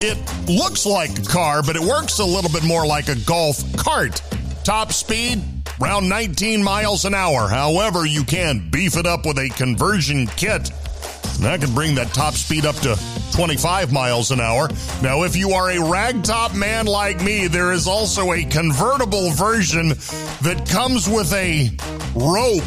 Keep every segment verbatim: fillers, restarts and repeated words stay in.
It looks like a car, but it works a little bit more like a golf cart. Top speed, around nineteen miles an hour. However, you can beef it up with a conversion kit. And that can bring that top speed up to twenty-five miles an hour. Now, if you are a ragtop man like me, there is also a convertible version that comes with a rope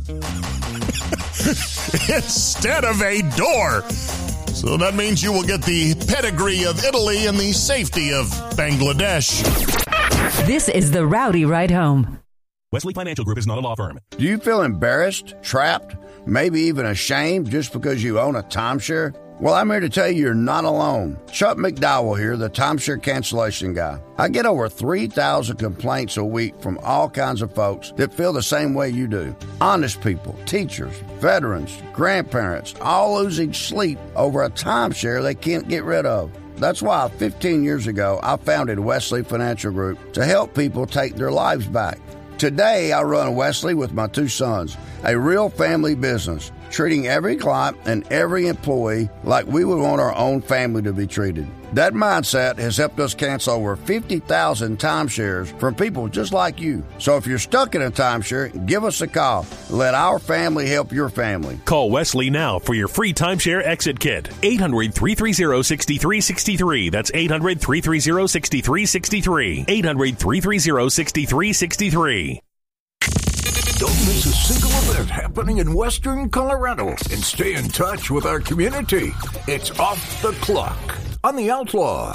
instead of a door. So that means you will get the pedigree of Italy and the safety of Bangladesh. This is the Rowdy Ride Home. Wesley Financial Group is not a law firm. Do you feel embarrassed, trapped, maybe even ashamed just because you own a timeshare? Well, I'm here to tell you you're not alone. Chuck McDowell here, the timeshare cancellation guy. I get over three thousand complaints a week from all kinds of folks that feel the same way you do. Honest people, teachers, veterans, grandparents, all losing sleep over a timeshare they can't get rid of. That's why fifteen years ago, I founded Wesley Financial Group to help people take their lives back. Today, I run Wesley with my two sons, a real family business, treating every client and every employee like we would want our own family to be treated. That mindset has helped us cancel over fifty thousand timeshares from people just like you. So if you're stuck in a timeshare, give us a call. Let our family help your family. Call Wesley now for your free timeshare exit kit. eight hundred, three three zero, six three six three. That's eight hundred, three three zero, six three six three. eight hundred, three three zero, six three six three. Don't miss a single event happening in Western Colorado and stay in touch with our community. It's Off the Clock on The Outlaw.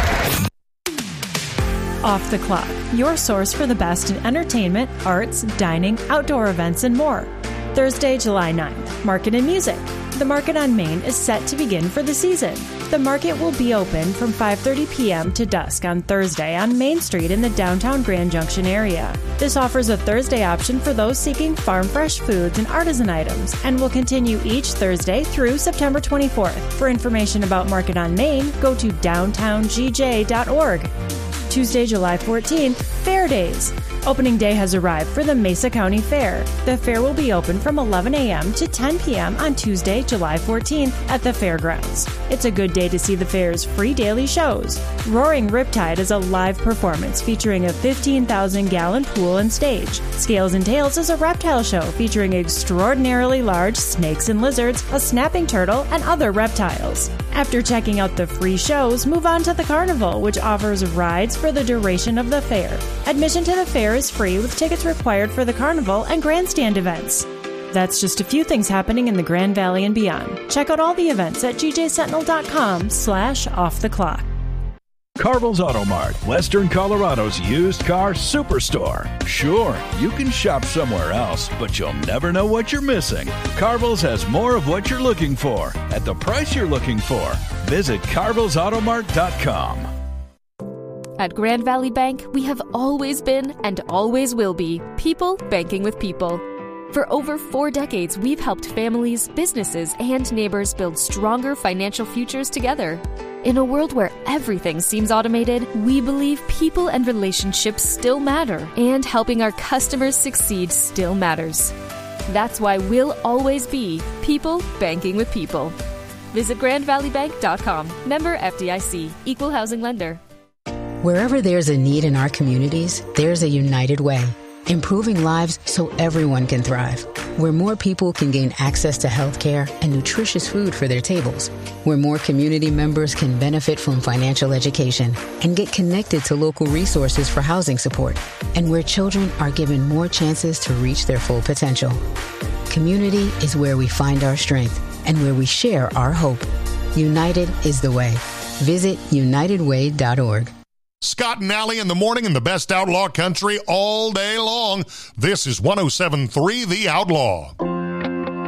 Off the Clock, your source for the best in entertainment, arts, dining, outdoor events, and more. Thursday, July ninth, Market and Music. The Market on Main is set to begin for the season. The market will be open from five thirty p.m. to dusk on Thursday on Main Street in the downtown Grand Junction area. This offers a Thursday option for those seeking farm fresh foods and artisan items and will continue each Thursday through September twenty-fourth. For information about Market on Main, go to downtown g j dot org. Tuesday, July fourteenth, Fair Days. Opening day has arrived for the Mesa County Fair. The fair will be open from eleven a.m. to ten p.m. on Tuesday, July fourteenth at the fairgrounds. It's a good day to see the fair's free daily shows. Roaring Riptide is a live performance featuring a fifteen thousand gallon pool and stage. Scales and Tales is a reptile show featuring extraordinarily large snakes and lizards, a snapping turtle, and other reptiles. After checking out the free shows, move on to the Carnival, which offers rides for the duration of the fair. Admission to the fair is free with tickets required for the Carnival and grandstand events. That's just a few things happening in the Grand Valley and beyond. Check out all the events at g j sentinel dot com slash off the clock. Carvel's Auto Mart, Western Colorado's used car superstore. Sure, you can shop somewhere else, but you'll never know what you're missing. Carvel's has more of what you're looking for at the price you're looking for. Visit carvels auto mart dot com. At Grand Valley Bank, we have always been and always will be people banking with people. For over four decades, we've helped families, businesses, and neighbors build stronger financial futures together. In a world where everything seems automated, we believe people and relationships still matter, and helping our customers succeed still matters. That's why we'll always be people banking with people. Visit grand valley bank dot com. Member F D I C. Equal housing lender. Wherever there's a need in our communities, there's a United Way, improving lives so everyone can thrive. Where more people can gain access to health care and nutritious food for their tables. Where more community members can benefit from financial education and get connected to local resources for housing support. And where children are given more chances to reach their full potential. Community is where we find our strength and where we share our hope. United is the way. Visit united way dot org. Scott and Allie in the morning in the best outlaw country all day long. This is one oh seven point three The Outlaw.